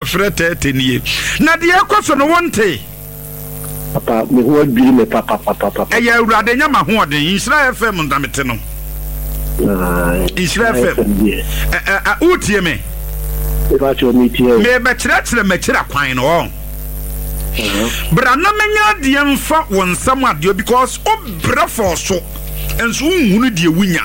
frete nie na de ekoso no wonte papa me ho adwiri me papa eya awurade nya ma ho oden Israel FM ndamete no Israel FM utie me me be kire me kire kwan no bra na menya de mfa wonsam ade because obra for so enso unhunu de wunya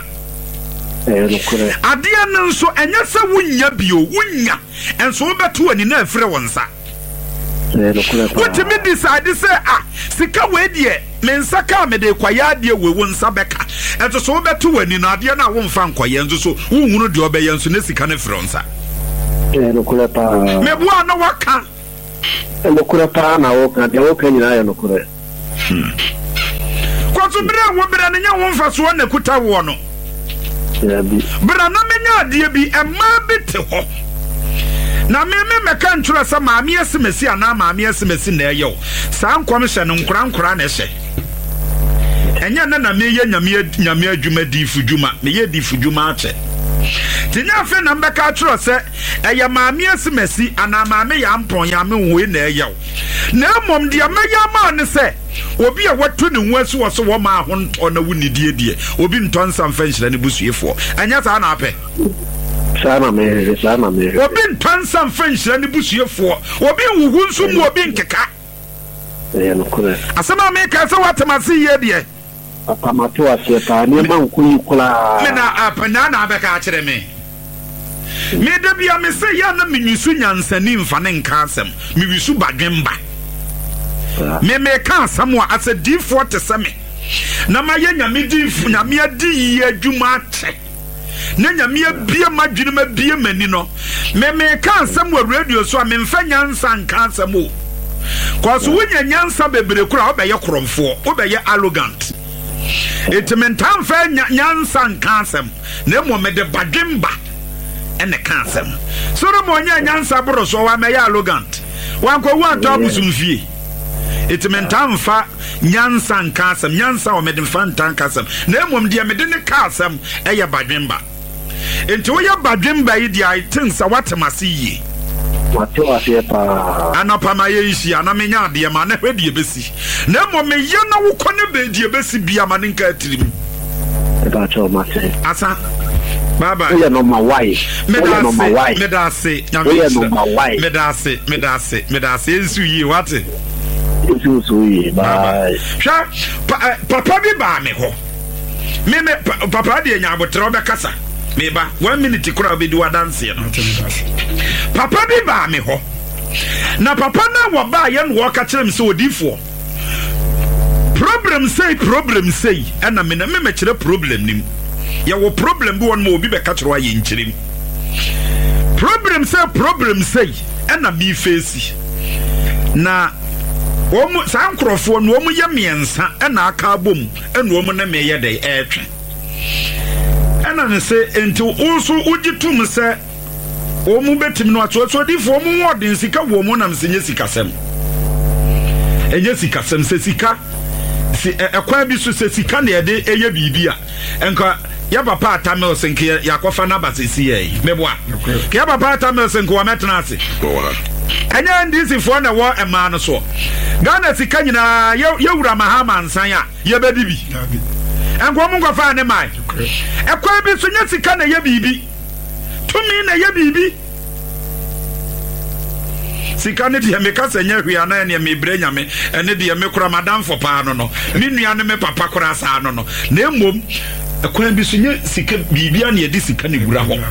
ade an nso enya se wunya bio wunya enso beto ani na afre wonsa what me decide say sika we de me nsaka me de kwaya de we wonsa beka enso so beto ani na ade na wo mfa nkoye enso so unhunu de obeye enso na sika na afre wonsa me bua na waka nokura pa na woka de woka nyina ya nokura kwaso bra na nya wo mfa so na kuta wo no bra na menya ade bi ema bete ho na me meka ntwura sa maami esemesi ana maami esemesi na eyo sa nkom hye no nkura na hye enya na me ye nyame adwuma difudwuma me ye difudwuma ache tinya fe na mbeka atwura se eya maami esemesi ana maami ya mpon ya me wo na eyo na mom de meya ma ne se obi a watu ne nwasu wo so wo ma ho nto na wuni die obi nto nsamfa nhyira ne busuefo anya sa na ape sana me obi nto nsamfa nhyira ne busuefo obi wuhu nso mu obi nkeka no kure asema me ka se watamasi ye de papa mato ase pa ne ma nkuyi kula me na apana na abeka akire me da bia me se ya na menyisu nyansani mfa ne nka asem me wisu badwemba me ka asem wa ase D40 seme na ma ye nyame difu nyame adi ye adwuma ache na nyame bia madwene ma bia mani no me ka asem wa radio so a me mfa nyansa nka asem o kwaso wonya nyansa bebre kura obeye kromfo obeye arrogant etimentam fa nyansa nka asem na mo me de badwemba ene kansem soro mo nya nyansa bro so wa me ya arrogant wan ko wa to abusumfie etimentam fa nyansa nkasem nyansa o me de fantan kasem na emom de me de ne kasem eye badwemba enti wo ya badwemba yi dia itinsa watemase yi wato ase pa anapa ma ye isi ana me nya de ma na hwedie besi na emom me ye na wo kone be die besi bia ma ne nka atirim ba cho mate asa baba we no my wife medase ensu yi wate ensu yi bye sha papa bi ba me ho me papa de nya abotre obekasa me ba 1 minute kura be di wadanse no papa bi ba me ho na papa na wo ba ye no wo ka kire me se odifo problem say ana me na me kire problem nim ya wo problem bi won mo obi be ka kire wa ye nkirim problem say ana mi face na omu sankrofo no omu ye miensa ana aka bom ana omu na me ye dai etwe ana ne se enti usu ugitum se omu betim no atoto difo omu wodin sika wo mu nam senye sikasem enye sikasem se sika si ekwa bi so se sika na ede eye bibia enka ya papa atamel senke ya kofa na basisi ye meboa ke ya papa atamel senke wa metna ase anya ndisi fo na wo ema no so Ghana sika nyina yewura mahama nsan ya ye bedibi enko mu ngofa ne mai ekwa bi so nya sika na ye bibi tumi na ye bibi sika ne de me kasa nya hwia na ne me bre nyame ene de me kura madam fo pa no me nua ne me papa kura sa no na emom ekwa bi so nya sika bibia na ye de sika ne gura ho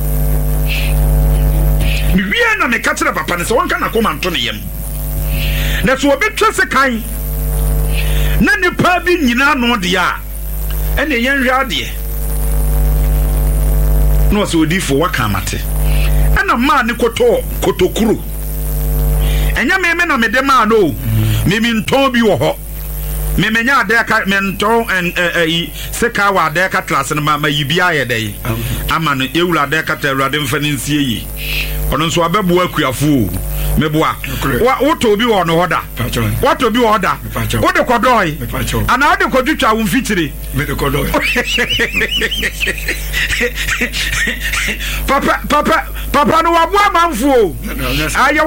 mi wia na me katira papa ne se wonka na koma nto ne yem na so obetwa se kan na ne pa bi nyina no de a ene yen hwa de no so odifo waka mate ana ma ne kotokuru enya me na me de ma no me nton bi wo ho me menya ade ka me nton seka wa ade ka class na ma yibia ye dai ama no ewura ade ka ta ewura de mfa ne nsie yi ono so abebo akuafo meboa woto bi wo no hoda woto bi wo hoda wo de kodoi ana wo de kodutwa wo mfitire me de kodoi papa no wabo amanfo